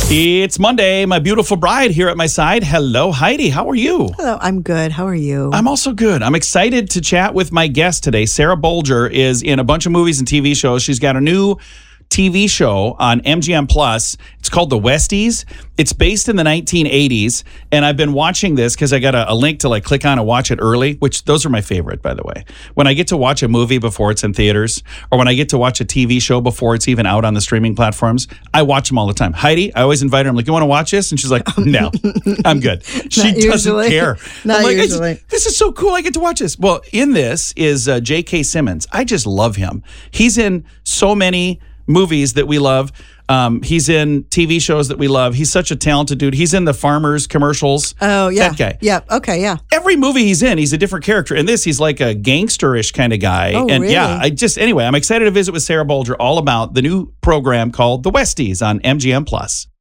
It's Monday. My beautiful bride here at my side. Hello, Heidi. How are you? Hello, I'm good. How are you? I'm also good. I'm excited to chat with my guest today. Sarah Bolger is in a bunch of movies and TV shows. She's got a new TV show on MGM Plus. It's called The Westies. It's based in the 1980s, and I've been watching this because I got a link to click on and watch it early, which those are my favorite, by the way. When I get to watch a movie before it's in theaters, or when I get to watch a TV show before it's even out on the streaming platforms, I watch them all the time. Heidi, I always invite her. I'm like, you want to watch this? And she's like, no, I'm good. She doesn't care. Not I'm like, usually. This is so cool. I get to watch this. Well, in this is J.K. Simmons. I just love him. He's in so many movies that we love. He's in TV shows that we love. He's such a talented dude. He's in the Farmers commercials. Oh, yeah. That guy. Yeah. Okay, yeah. Every movie he's in, he's a different character. In this, he's like a gangsterish kind of guy. Oh, and really? yeah, anyway, I'm excited to visit with Sarah Bolger all about the new program called The Westies on MGM Plus.